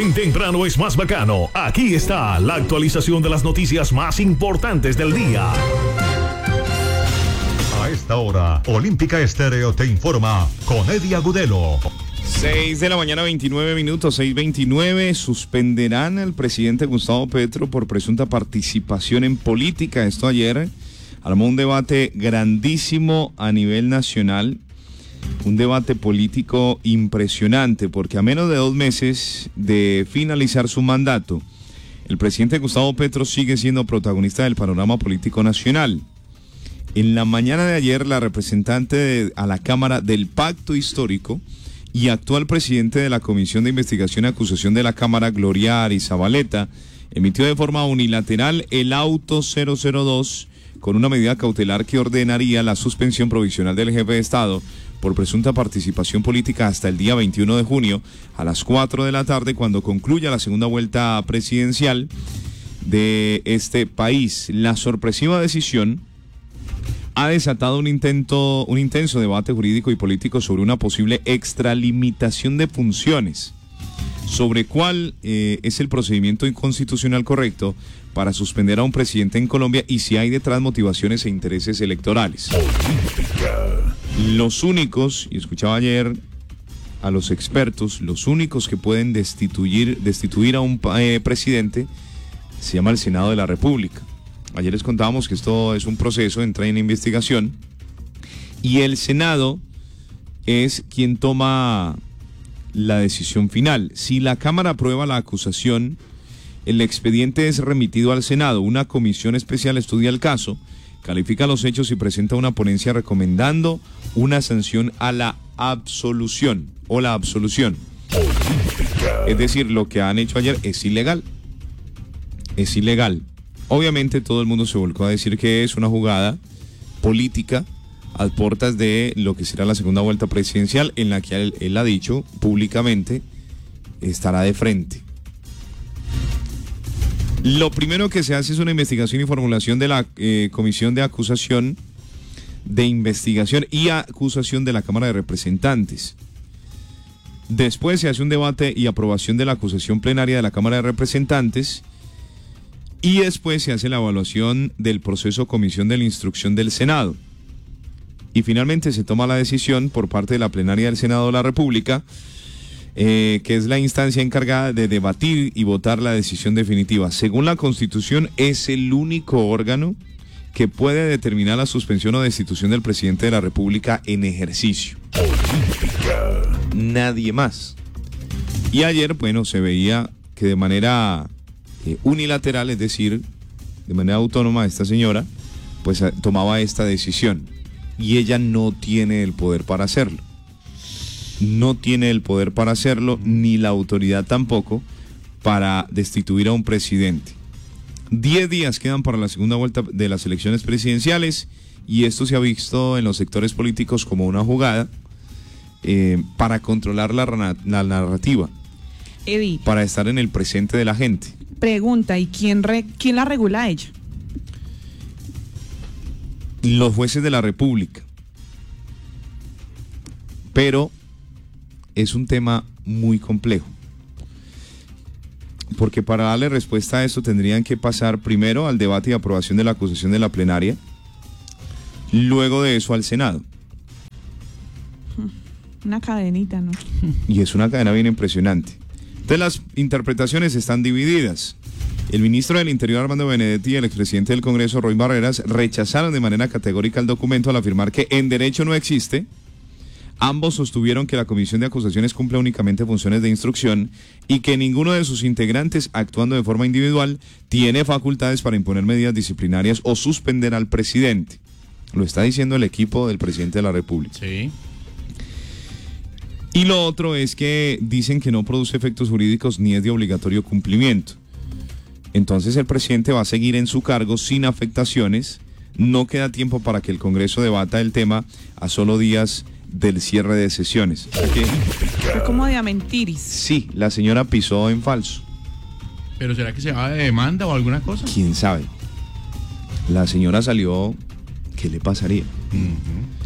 Bien temprano es más bacano. Aquí está la actualización de las noticias más importantes del día. A esta hora, Olímpica Estéreo te informa con Eddie Agudelo. 6 de la mañana, 29 minutos, 6:29. Suspenderán al presidente Gustavo Petro por presunta participación en política. Esto ayer armó un debate grandísimo a nivel nacional. Un debate político impresionante, porque a menos de 2 meses de finalizar su mandato, el presidente Gustavo Petro sigue siendo protagonista del panorama político nacional. En la mañana de ayer, la representante a la Cámara del Pacto Histórico y actual presidente de la Comisión de Investigación y Acusación de la Cámara, Gloria Arizabaleta, emitió de forma unilateral el auto 002 con una medida cautelar que ordenaría la suspensión provisional del jefe de Estado por presunta participación política hasta el día 21 de junio a las 4 de la tarde, cuando concluya la segunda vuelta presidencial de este país. La sorpresiva decisión ha desatado un intenso debate jurídico y político sobre una posible extralimitación de funciones, sobre cuál es el procedimiento inconstitucional correcto para suspender a un presidente en Colombia y si hay detrás motivaciones e intereses electorales. Los únicos, y escuchaba ayer a los expertos, los únicos que pueden destituir a un presidente se llama el Senado de la República. Ayer les contábamos que esto es un proceso, entra en investigación, y el Senado es quien toma la decisión final. Si la Cámara aprueba la acusación, el expediente es remitido al Senado. Una comisión especial estudia el caso, califica los hechos y presenta una ponencia recomendando una sanción a la absolución o la absolución. Es decir, lo que han hecho ayer es ilegal. Es ilegal. Obviamente todo el mundo se volcó a decir que es una jugada política a puertas de lo que será la segunda vuelta presidencial, en la que él ha dicho públicamente estará de frente. Lo primero que se hace es una investigación y formulación de la Comisión de Acusación, de Investigación y Acusación de la Cámara de Representantes. Después se hace un debate y aprobación de la acusación plenaria de la Cámara de Representantes. Y después se hace la evaluación del proceso comisión de la instrucción del Senado. Y finalmente se toma la decisión por parte de la plenaria del Senado de la República, que es la instancia encargada de debatir y votar la decisión definitiva. Según la Constitución, es el único órgano que puede determinar la suspensión o destitución del presidente de la República en ejercicio. Nadie más. Y ayer, bueno, se veía que de manera unilateral, es decir, de manera autónoma, esta señora pues tomaba esta decisión, y ella no tiene el poder para hacerlo. No tiene el poder para hacerlo, ni la autoridad tampoco, para destituir a un presidente. 10 días quedan para la segunda vuelta de las elecciones presidenciales, y esto se ha visto en los sectores políticos como una jugada para controlar la narrativa, Eddie, para estar en el presente de la gente. Pregunta, ¿y quién la regula a ella? Los jueces de la República. Pero es un tema muy complejo, porque para darle respuesta a eso tendrían que pasar primero al debate y aprobación de la acusación de la plenaria, luego de eso al Senado. Una cadenita, ¿no? Y es una cadena bien impresionante. Entonces las interpretaciones están divididas. El ministro del Interior, Armando Benedetti, y el expresidente del Congreso, Roy Barreras, rechazaron de manera categórica el documento al afirmar que en derecho no existe. Ambos sostuvieron que la Comisión de Acusaciones cumple únicamente funciones de instrucción y que ninguno de sus integrantes, actuando de forma individual, tiene facultades para imponer medidas disciplinarias o suspender al presidente. Lo está diciendo el equipo del presidente de la República. Sí. Y lo otro es que dicen que no produce efectos jurídicos ni es de obligatorio cumplimiento. Entonces el presidente va a seguir en su cargo sin afectaciones. No queda tiempo para que el Congreso debata el tema a solo días del cierre de sesiones. Fue como de amentiris. Sí, la señora pisó en falso. ¿Pero será que se va de demanda o alguna cosa? ¿Quién sabe? La señora salió, ¿qué le pasaría?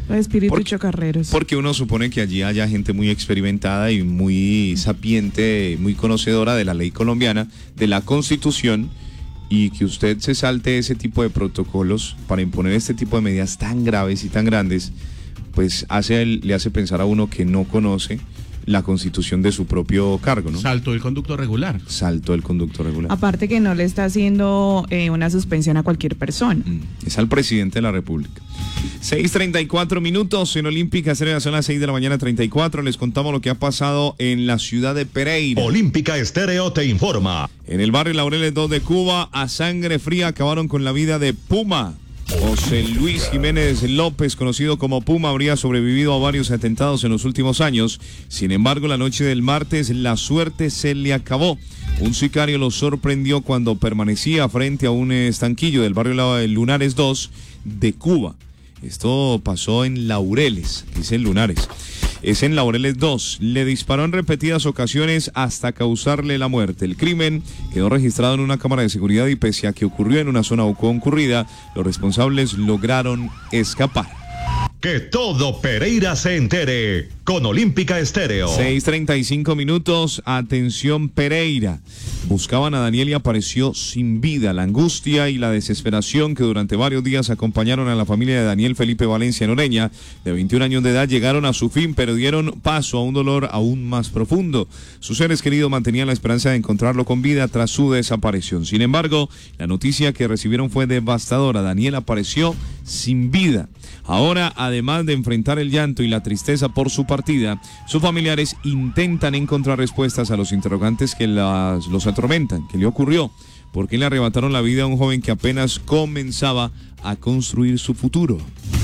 Los espíritus Por- chocarreros. Porque uno supone que allí haya gente muy experimentada y muy sapiente, muy conocedora de la ley colombiana, de la Constitución, y que usted se salte ese tipo de protocolos para imponer este tipo de medidas tan graves y tan grandes, pues le hace pensar a uno que no conoce la Constitución de su propio cargo, ¿no? Saltó el conducto regular. Saltó el conducto regular. Aparte que no le está haciendo una suspensión a cualquier persona. Es al presidente de la República. 6:34 minutos en Olímpica Estéreo, son las 6 de la mañana 34. Les contamos lo que ha pasado en la ciudad de Pereira. Olímpica Estéreo te informa. En el barrio Laureles 2 de Cuba, a sangre fría acabaron con la vida de Puma. José Luis Jiménez López, conocido como Puma, habría sobrevivido a varios atentados en los últimos años. Sin embargo, la noche del martes, la suerte se le acabó. Un sicario lo sorprendió cuando permanecía frente a un estanquillo del barrio Lunares 2 de Cuba. Esto pasó en Laureles, dice Lunares. Es en Laureles 2. Le disparó en repetidas ocasiones hasta causarle la muerte. El crimen quedó registrado en una cámara de seguridad y pese a que ocurrió en una zona concurrida, los responsables lograron escapar. Que todo Pereira se entere con Olímpica Estéreo. 6:35 minutos. Atención Pereira. Buscaban a Daniel y apareció sin vida. La angustia y la desesperación que durante varios días acompañaron a la familia de Daniel Felipe Valencia Noreña, de 21 años de edad, llegaron a su fin, pero dieron paso a un dolor aún más profundo. Sus seres queridos mantenían la esperanza de encontrarlo con vida tras su desaparición. Sin embargo, la noticia que recibieron fue devastadora. Daniel apareció sin vida. Ahora, además de enfrentar el llanto y la tristeza por su partida, sus familiares intentan encontrar respuestas a los interrogantes que los atormentan. ¿Qué le ocurrió? ¿Por qué le arrebataron la vida a un joven que apenas comenzaba a construir su futuro?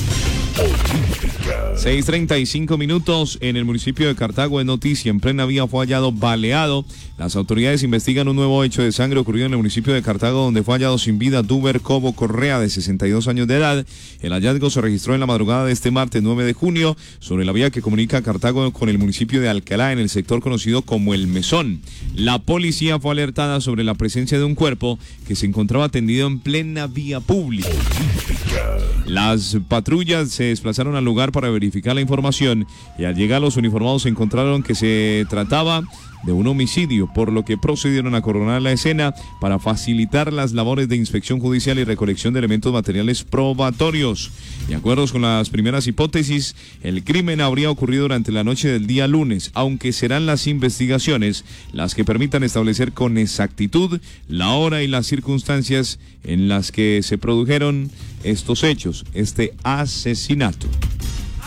6:35 minutos en el municipio de Cartago. Es noticia, en plena vía fue hallado baleado. Las autoridades investigan un nuevo hecho de sangre ocurrido en el municipio de Cartago, donde fue hallado sin vida Duber Cobo Correa, de 62 años de edad. El hallazgo se registró en la madrugada de este martes 9 de junio sobre la vía que comunica Cartago con el municipio de Alcalá, en el sector conocido como El Mesón. La policía fue alertada sobre la presencia de un cuerpo que se encontraba tendido en plena vía pública. Las patrullas se desplazaron al lugar para verificar la información y al llegar los uniformados encontraron que se trataba de un homicidio, por lo que procedieron a coronar la escena para facilitar las labores de inspección judicial y recolección de elementos materiales probatorios. De acuerdo con las primeras hipótesis, el crimen habría ocurrido durante la noche del día lunes, aunque serán las investigaciones las que permitan establecer con exactitud la hora y las circunstancias en las que se produjeron estos hechos, este asesinato.